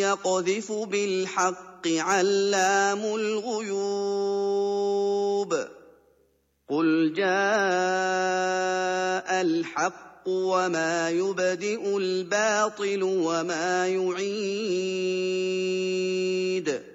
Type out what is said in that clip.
يقذف بالحق علام الغيوب قل جاء الحق وما يبدئ الباطل وما يعيد